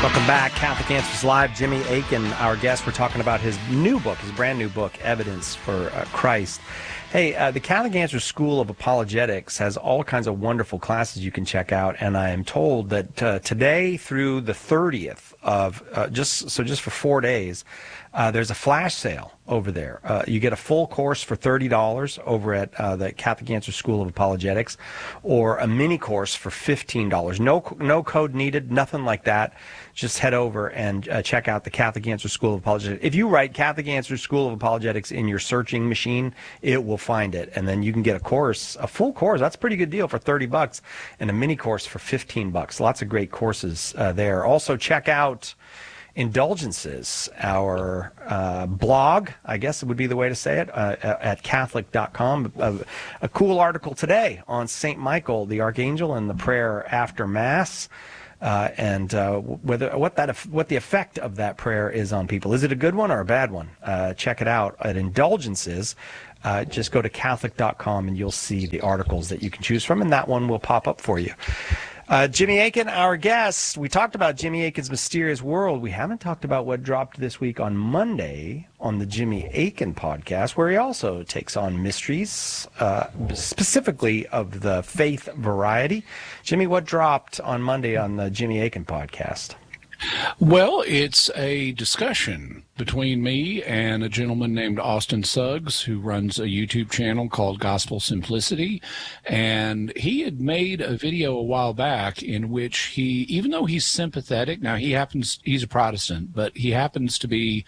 Welcome back. Catholic Answers Live. Jimmy Akin, our guest. We're talking about his new book, his brand new book, Evidence for Christ. Hey, the Catholic Answers School of Apologetics has all kinds of wonderful classes you can check out, and I am told that today through the 30th of, just for 4 days, there's a flash sale over there. You get a full course for $30 over at the Catholic Answers School of Apologetics, or a mini course for $15. No code needed, nothing like that. Just head over and check out the Catholic Answers School of Apologetics. If you write Catholic Answers School of Apologetics in your searching machine, it will find it, and then you can get a course, a full course. That's a pretty good deal for $30, and a mini course for $15. Lots of great courses there. Also, check out Indulgences, our blog, I guess it would be the way to say it, at Catholic.com. A cool article today on St. Michael, the Archangel, and the prayer after Mass, and what the effect of that prayer is on people. Is it a good one or a bad one? Check it out at Indulgences. Just go to Catholic.com and you'll see the articles that you can choose from, and that one will pop up for you. Jimmy Akin, our guest. We talked about Jimmy Akin's Mysterious World. We haven't talked about what dropped this week on Monday on the Jimmy Akin podcast, where he also takes on mysteries, specifically of the faith variety. Jimmy, what dropped on Monday on the Jimmy Akin podcast? Well, it's a discussion between me and a gentleman named Austin Suggs, who runs a YouTube channel called Gospel Simplicity. And he had made a video a while back in which he, even though he's sympathetic, now he's a Protestant, but he happens to be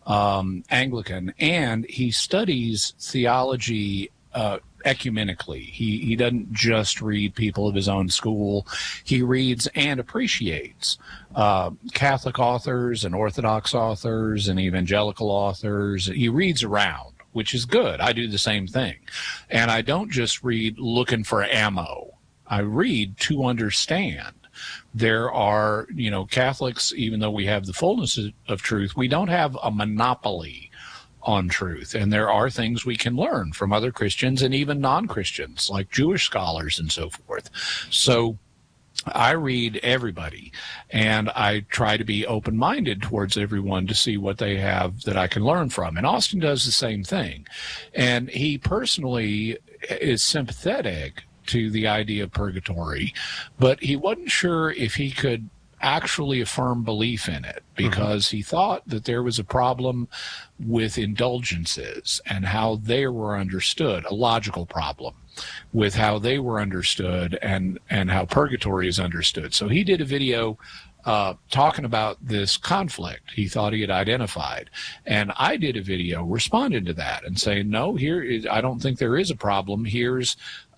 Anglican, and he studies theology ecumenically. He doesn't just read people of his own school. He reads and appreciates Catholic authors and Orthodox authors and evangelical authors. He reads around, which is good. I do the same thing. And I don't just read looking for ammo. I read to understand. There are, Catholics, even though we have the fullness of truth, we don't have a monopoly on truth. And there are things we can learn from other Christians and even non-Christians, like Jewish scholars and so forth. So I read everybody, and I try to be open-minded towards everyone to see what they have that I can learn from. And Austin does the same thing. And he personally is sympathetic to the idea of purgatory, but he wasn't sure if he could actually affirm belief in it, because he thought that there was a problem with indulgences and how they were understood, a logical problem with how they were understood and how purgatory is understood. So he did a video talking about this conflict he thought he had identified. And I did a video responding to that and saying, no, I don't think there is a problem. Here's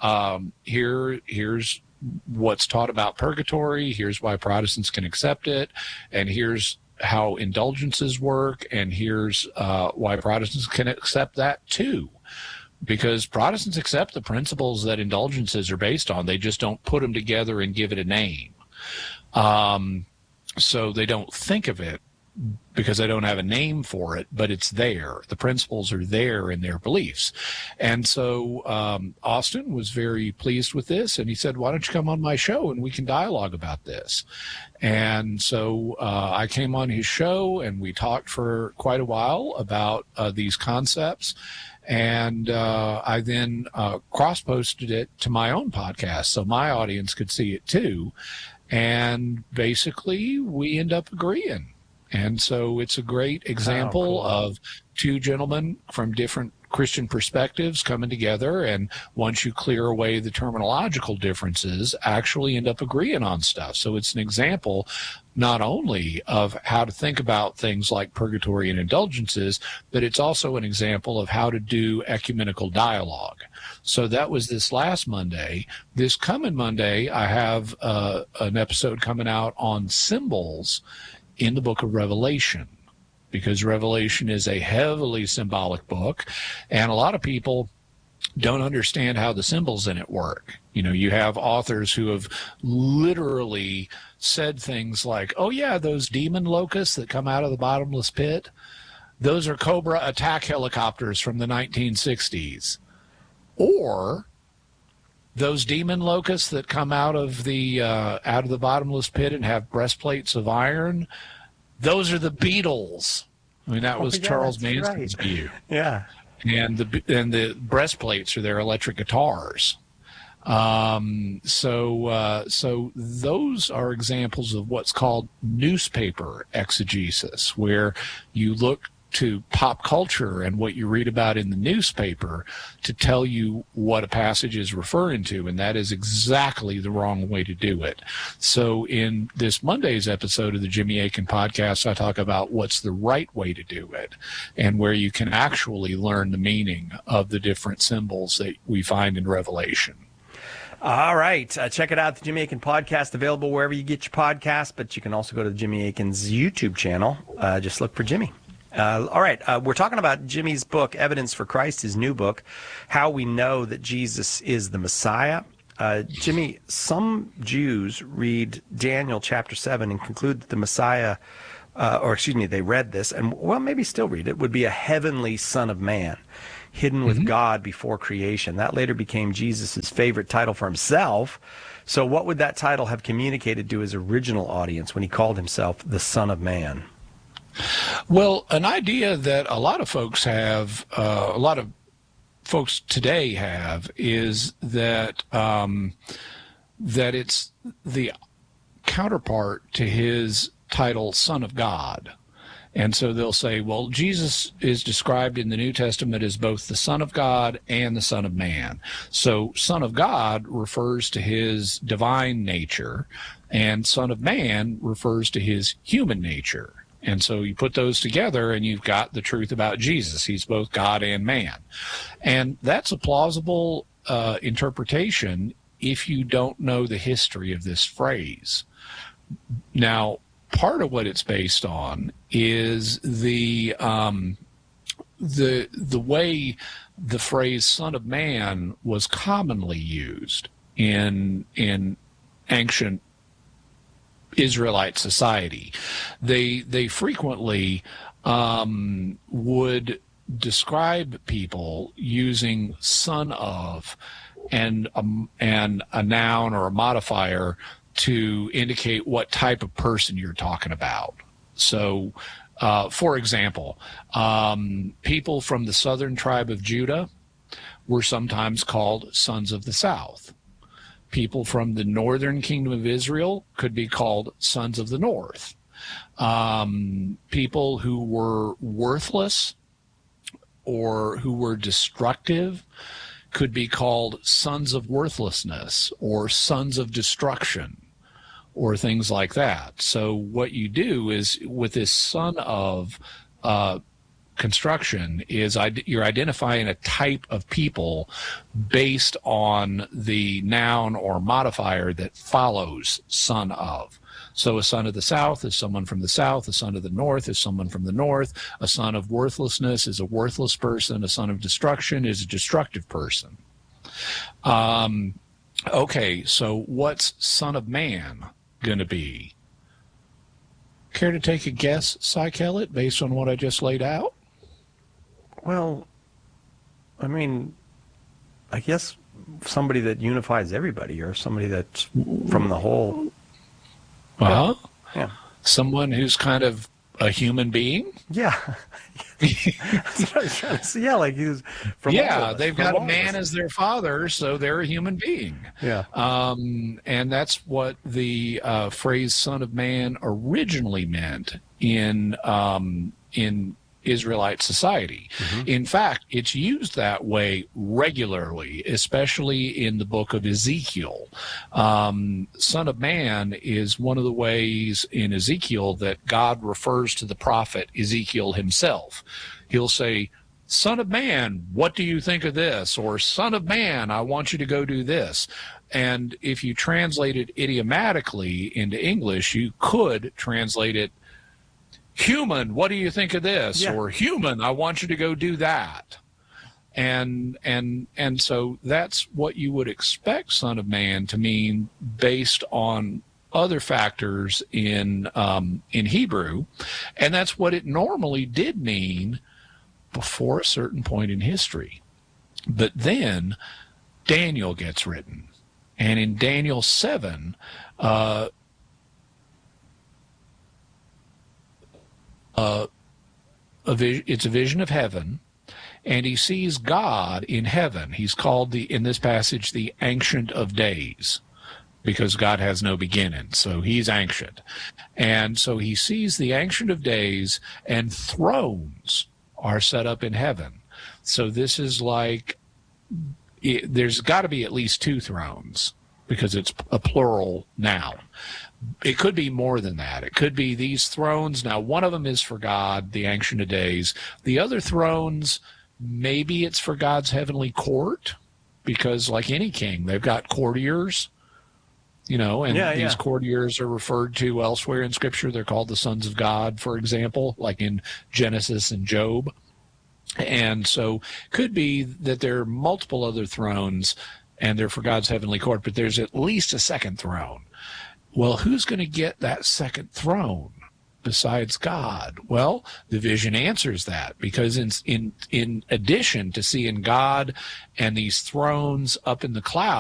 what's taught about purgatory. Here's why Protestants can accept it. And here's how indulgences work. And here's why Protestants can accept that too. Because Protestants accept the principles that indulgences are based on. They just don't put them together and give it a name. So they don't think of it because they don't have a name for it, but it's there. The principles are there in their beliefs. And so Austin was very pleased with this, and he said, why don't you come on my show and we can dialogue about this? And so I came on his show, and we talked for quite a while about these concepts. And I then cross-posted it to my own podcast so my audience could see it too. And basically, we end up agreeing. And so it's a great example of two gentlemen from different Christian perspectives coming together, and once you clear away the terminological differences, actually end up agreeing on stuff. So it's an example not only of how to think about things like purgatory and indulgences, but it's also an example of how to do ecumenical dialogue. So that was this last Monday. This coming Monday, I have an episode coming out on symbols in the book of Revelation, because Revelation is a heavily symbolic book, and a lot of people don't understand how the symbols in it work. You have authors who have literally said things like, oh yeah, those demon locusts that come out of the bottomless pit, those are Cobra attack helicopters from the 1960s. Or those demon locusts that come out of the bottomless pit and have breastplates of iron, those are the beetles. I mean, that was Charles Manson's view. Yeah. And the breastplates are their electric guitars. So those are examples of what's called newspaper exegesis, where you look to pop culture and what you read about in the newspaper to tell you what a passage is referring to, and that is exactly the wrong way to do it. So in this Monday's episode of the Jimmy Akin podcast, I talk about what's the right way to do it and where you can actually learn the meaning of the different symbols that we find in Revelation. All right. Check it out, the Jimmy Akin podcast, available wherever you get your podcasts, but you can also go to Jimmy Akin's YouTube channel. Just look for Jimmy. All right. We're talking about Jimmy's book, Evidence for Christ, his new book, How We Know That Jesus is the Messiah. Jimmy, some Jews read Daniel chapter 7 and conclude that the Messiah, they read this, and well, maybe still read it, would be a heavenly Son of Man, hidden with God before creation. That later became Jesus' favorite title for himself. So what would that title have communicated to his original audience when he called himself the Son of Man? Well, an idea that a lot of folks have, a lot of folks today have, is that that it's the counterpart to his title, Son of God. And so they'll say, well, Jesus is described in the New Testament as both the Son of God and the Son of Man. So Son of God refers to his divine nature, and Son of Man refers to his human nature. And so you put those together and you've got the truth about Jesus. He's both God and man. And that's a plausible interpretation if you don't know the history of this phrase. Now, part of what it's based on is the way the phrase Son of Man was commonly used in ancient Israelite society. They frequently would describe people using son of and a noun or a modifier to indicate what type of person you're talking about. So, for example, people from the southern tribe of Judah were sometimes called sons of the south. People from the northern kingdom of Israel could be called sons of the north. People who were worthless or who were destructive could be called sons of worthlessness or sons of destruction or things like that. So what you do is with this son of construction is you're identifying a type of people based on the noun or modifier that follows son of. So a son of the south is someone from the south. A son of the north is someone from the north. A son of worthlessness is a worthless person. A son of destruction is a destructive person. Okay, so what's Son of Man going to be? Care to take a guess, Cy Kellett, based on what I just laid out? Well, I mean, I guess somebody that unifies everybody, or somebody that's from the whole. Yeah. Someone who's kind of a human being? Yeah. That's what I was trying to say. Yeah, like he's from. Yeah, they've got a man as their father, so they're a human being. Yeah. And that's what the phrase "Son of Man" originally meant in Israelite society. Mm-hmm. In fact, it's used that way regularly, especially in the book of Ezekiel. Son of Man is one of the ways in Ezekiel that God refers to the prophet Ezekiel himself. He'll say, Son of Man, what do you think of this? Or Son of Man, I want you to go do this. And if you translate it idiomatically into English, you could translate it, human, what do you think of this? Yeah. Or human, I want you to go do that. And so that's what you would expect Son of Man to mean based on other factors in Hebrew. And that's what it normally did mean before a certain point in history. But then Daniel gets written. And in Daniel 7, it's a vision of heaven, and he sees God in heaven. He's called, in this passage, the Ancient of Days, because God has no beginning, so he's ancient. And so he sees the Ancient of Days, and thrones are set up in heaven. So this is like, there's got to be at least 2 thrones, because it's a plural noun. It could be more than that. It could be these thrones. Now, one of them is for God, the Ancient of Days. The other thrones, maybe it's for God's heavenly court, because like any king, they've got courtiers, and these courtiers are referred to elsewhere in Scripture. They're called the sons of God, for example, like in Genesis and Job. And so could be that there are multiple other thrones, and they're for God's heavenly court, but there's at least a second throne. Well, who's going to get that second throne besides God? Well, the vision answers that, because in addition to seeing God and these thrones up in the clouds,